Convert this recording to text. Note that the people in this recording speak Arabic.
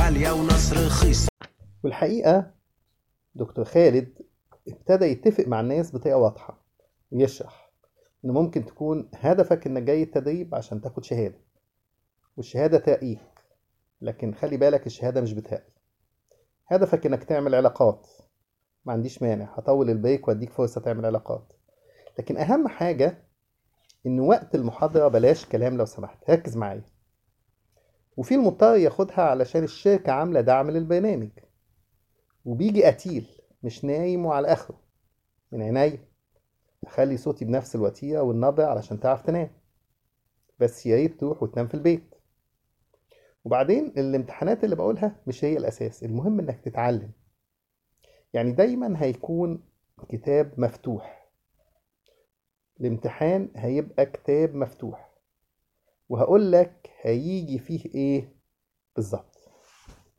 غالية وناس رخيصة. والحقيقة دكتور خالد ابتدى يتفق مع الناس بطريقة واضحة ويشرح إن ممكن تكون هدفك إنك جاي التدريب عشان تاخد شهادة، والشهادة ترقيك، لكن خلي بالك الشهادة مش بترقي. هدفك إنك تعمل علاقات، ما عنديش مانع، هطول البريك وأديك فرصة تعمل علاقات، لكن أهم حاجة إن وقت المحاضرة بلاش كلام لو سمحت، ركز معايا. وفي المضطر ياخدها علشان الشركة عاملة دعم للبرنامج، وبيجي قتيل مش نايم وعلى آخره. من عينيا أخلي صوتي بنفس الوتيرة والنبرة علشان تعرف تنام، بس يا ريت تروح وتنام في البيت. وبعدين الامتحانات اللي بقولها مش هي الأساس، المهم إنك تتعلم. يعني دايما هيكون كتاب مفتوح، الامتحان هيبقى كتاب مفتوح، وهقول لك هيجي فيه ايه بالظبط.